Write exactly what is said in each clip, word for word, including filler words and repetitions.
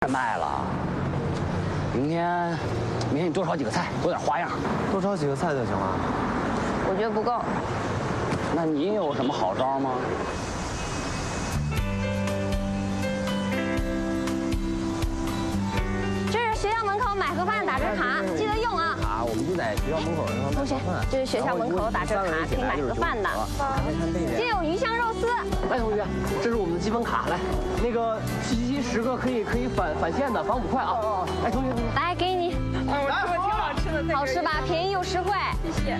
快卖了。明天，明天你多炒几个菜，多点花样。 多炒几个菜就行了。 我觉得不够。 那你有什么好招吗？ 这是学校门口买盒饭打折卡，记得用啊。 卡，我们就在学校门口那同学，这是学校门口打折卡，可以买盒饭的。今天有鱼香肉丝。 来，同学，这是我们的积分卡，来，那个集齐十个可以可以返返现的，返五块啊。哦哦。哎，同学同学， 来给你。 哎，我吃过挺好吃的。 好吃吧？便宜又实惠。 谢谢。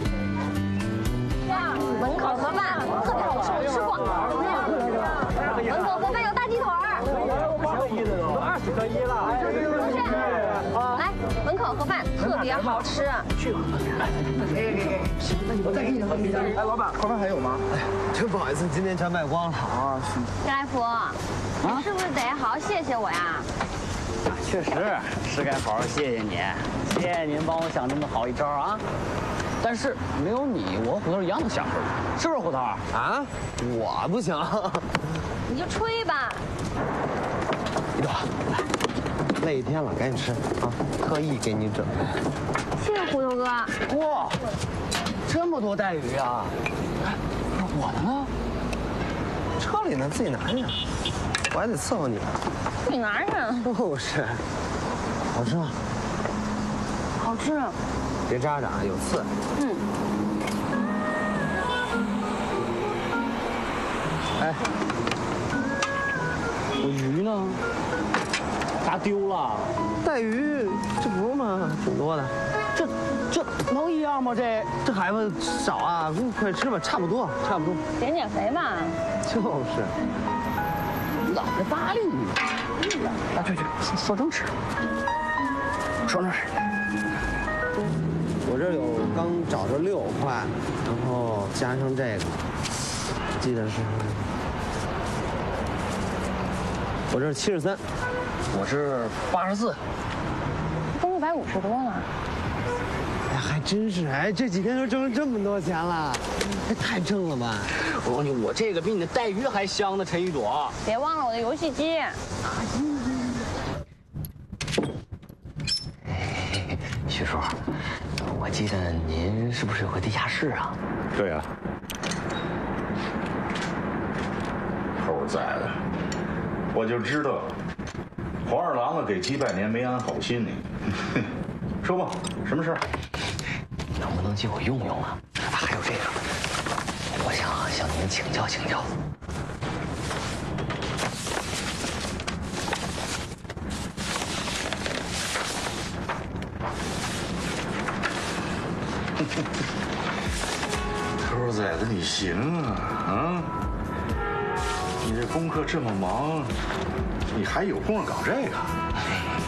哇，门口盒饭特别好吃，我吃过。门口盒饭有大鸡腿儿。 都二十合一了。 同学，来，门口盒饭特别好吃。 去吧。给给给，行，那你我再给你盒米饭。哎，老板，盒饭还有吗？哎呀， 真不好意思，今天全卖光了啊。 张来福，你是不是得好好谢谢我呀？ 确实是该好好谢谢你，谢谢您帮我想这么好一招啊！但是没有你，我和虎头一样的想法，是不是虎头？ 啊，我不行。 你就吹吧。 一朵，来，累一天了，赶紧吃啊！特意给你准备。 谢谢虎头哥。 哇，这么多带鱼啊！哎，我的呢？ 车里呢，自己拿着。我还得伺候你。 你拿着。 不是，好吃吗？ 好吃。 别扎着啊，有刺。 嗯。 哎，我鱼呢？咋丢了？ 带鱼，这不是吗？挺多的。 这这能一样吗？这这孩子少啊，快吃吧，差不多，差不多。 减减肥嘛。 就是。 老是搭理你。啊，去去，说正吃。说正吃。 我这有刚找着六块，然后加上这个，记得是，我这是七十三， 我是八十四， 都一百五十多了。 哎，还真是，哎，这几天就挣了这么多钱了，这太挣了吧！ 我告诉你，我这个比你的带鱼还香呢，陈一朵。 别忘了我的游戏机。 徐叔，我记得您是不是有个地下室啊？ 对啊。猴崽子，我就知道，黄二郎子给鸡拜年没安好心呢。说吧，什么事儿？ 能不能借我用用啊？啊，还有这个，我想向您请教请教。 猴崽子，你行啊啊！你这功课这么忙，你还有空搞这个？